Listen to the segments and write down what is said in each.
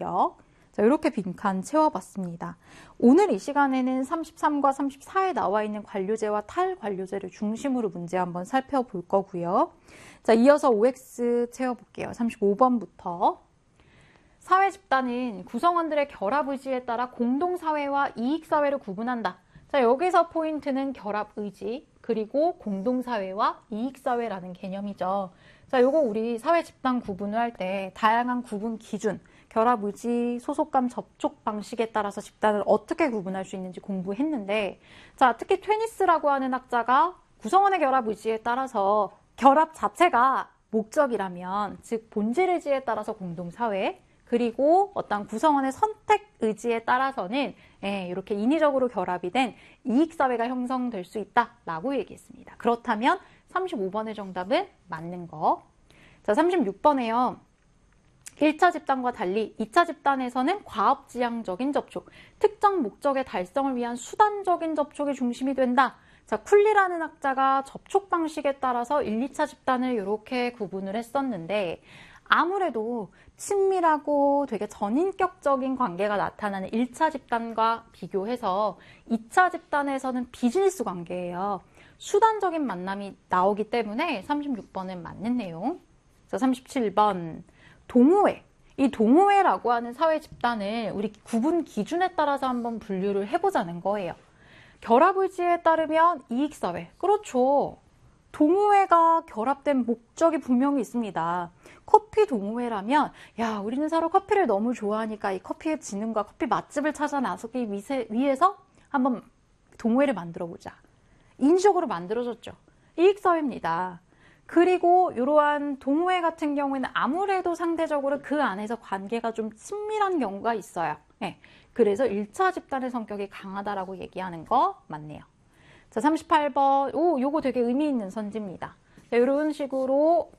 기억. 자, 이렇게 빈칸 채워봤습니다. 오늘 이 시간에는 33과 34에 나와 있는 관료제와 탈관료제를 중심으로 문제 한번 살펴볼 거고요. 자, 이어서 OX 채워볼게요. 35번부터. 사회 집단은 구성원들의 결합 의지에 따라 공동사회와 이익사회를 구분한다. 자, 여기서 포인트는 결합 의지, 그리고 공동사회와 이익사회라는 개념이죠. 자, 요거 우리 사회 집단 구분을 할 때 다양한 구분 기준, 결합 의지, 소속감 접촉 방식에 따라서 집단을 어떻게 구분할 수 있는지 공부했는데, 자, 특히 트웨니스라고 하는 학자가 구성원의 결합 의지에 따라서 결합 자체가 목적이라면, 즉 본질 의지에 따라서 공동사회, 그리고 어떤 구성원의 선택 의지에 따라서는 이렇게 인위적으로 결합이 된 이익사회가 형성될 수 있다라고 얘기했습니다. 그렇다면 35번의 정답은 맞는 거. 자, 36번에요. 1차 집단과 달리 2차 집단에서는 과업지향적인 접촉, 특정 목적의 달성을 위한 수단적인 접촉이 중심이 된다. 자, 쿨리라는 학자가 접촉 방식에 따라서 1, 2차 집단을 이렇게 구분을 했었는데, 아무래도 친밀하고 되게 전인격적인 관계가 나타나는 1차 집단과 비교해서 2차 집단에서는 비즈니스 관계예요. 수단적인 만남이 나오기 때문에 36번은 맞는 내용. 자, 37번. 동호회. 이 동호회라고 하는 사회 집단을 우리 구분 기준에 따라서 한번 분류를 해보자는 거예요. 결합 의지에 따르면 이익사회. 그렇죠. 동호회가 결합된 목적이 분명히 있습니다. 커피 동호회라면 야, 우리는 서로 커피를 너무 좋아하니까 이 커피의 진흥과 커피 맛집을 찾아 나서기 위해서 한번 동호회를 만들어보자. 인위적으로 만들어졌죠. 이익사회입니다. 그리고 이러한 동호회 같은 경우에는 아무래도 상대적으로 그 안에서 관계가 좀 친밀한 경우가 있어요. 그래서 1차 집단의 성격이 강하다라고 얘기하는 거 맞네요. 자, 38번. 요거 되게 의미 있는 선지입니다. 자, 이런 식으로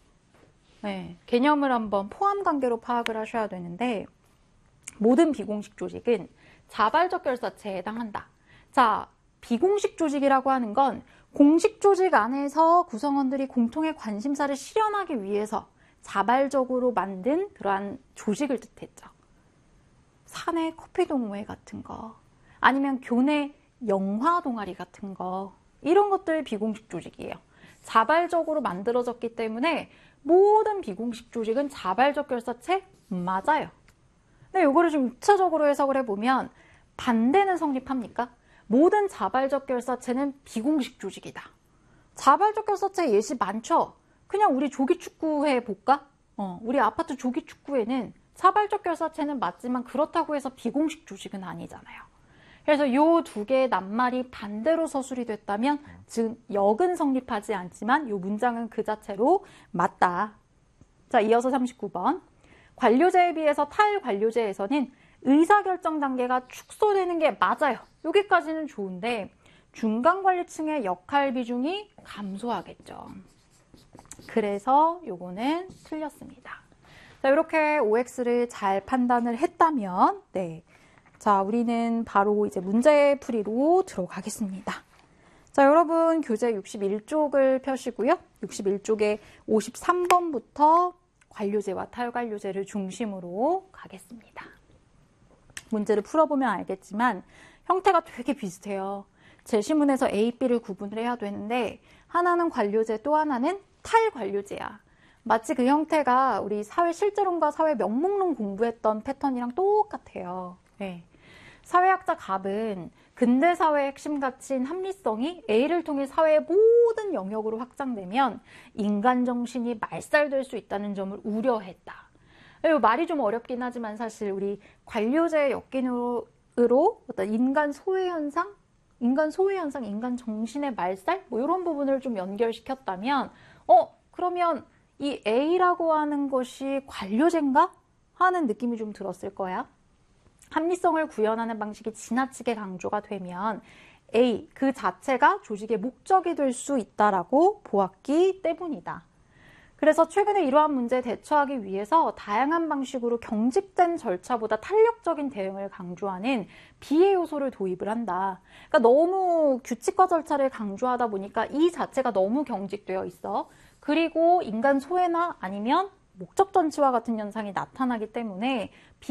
개념을 한번 포함 관계로 파악을 하셔야 되는데, 모든 비공식 조직은 자발적 결사체에 해당한다. 자, 비공식 조직이라고 하는 건 공식 조직 안에서 구성원들이 공통의 관심사를 실현하기 위해서 자발적으로 만든 그러한 조직을 뜻했죠. 사내 커피 동호회 같은 거, 아니면 교내 영화 동아리 같은 거, 이런 것들 비공식 조직이에요. 자발적으로 만들어졌기 때문에 모든 비공식 조직은 자발적 결사체 맞아요. 근데 이거를 좀 입체적으로 해석을 해보면 반대는 성립합니까? 모든 자발적 결사체는 비공식 조직이다. 자발적 결사체 예시 많죠? 그냥 우리 조기축구회 볼까? 우리 아파트 조기축구회는 자발적 결사체는 맞지만 그렇다고 해서 비공식 조직은 아니잖아요. 그래서 이 두 개의 낱말이 반대로 서술이 됐다면, 즉 역은 성립하지 않지만 이 문장은 그 자체로 맞다. 자, 이어서 39번. 관료제에 비해서 탈관료제에서는 의사결정 단계가 축소되는 게 맞아요. 여기까지는 좋은데 중간관리층의 역할 비중이 감소하겠죠. 그래서 요거는 틀렸습니다. 자, 이렇게 OX를 잘 판단을 했다면, 자, 우리는 바로 이제 문제풀이로 들어가겠습니다. 자, 여러분 교재 61쪽을 펴시고요. 61쪽에 53번부터 관료제와 탈관료제를 중심으로 가겠습니다. 문제를 풀어보면 알겠지만 형태가 되게 비슷해요. 제시문에서 A, B를 구분을 해야 되는데 하나는 관료제, 또 하나는 탈관료제야. 마치 그 형태가 우리 사회 실제론과 사회 명목론 공부했던 패턴이랑 똑같아요. 사회학자 갑은 근대 사회의 핵심 가치인 합리성이 A를 통해 사회의 모든 영역으로 확장되면 인간 정신이 말살될 수 있다는 점을 우려했다. 말이 좀 어렵긴 하지만 사실 우리 관료제의 역긴으로 어떤 인간 소외 현상, 인간 정신의 말살, 이런 부분을 좀 연결시켰다면, 그러면 이 A라고 하는 것이 관료제인가? 하는 느낌이 좀 들었을 거야. 합리성을 구현하는 방식이 지나치게 강조가 되면 A, 그 자체가 조직의 목적이 될 수 있다라고 보았기 때문이다. 그래서 최근에 이러한 문제에 대처하기 위해서 다양한 방식으로 경직된 절차보다 탄력적인 대응을 강조하는 비애 요소를 도입을 한다. 그러니까 너무 규칙과 절차를 강조하다 보니까 이 자체가 너무 경직되어 있어. 그리고 인간 소외나 아니면 목적 전치와 같은 현상이 나타나기 때문에